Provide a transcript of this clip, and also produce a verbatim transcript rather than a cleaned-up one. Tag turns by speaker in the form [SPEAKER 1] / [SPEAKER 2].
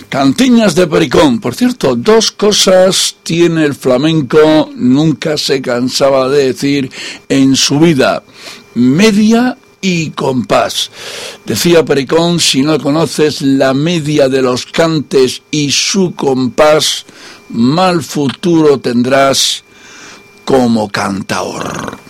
[SPEAKER 1] Cantiñas de Pericón. Por cierto, dos cosas tiene el flamenco, nunca se cansaba de decir en su vida: media y compás. Decía Pericón: si no conoces la media de los cantes y su compás, mal futuro tendrás como cantaor.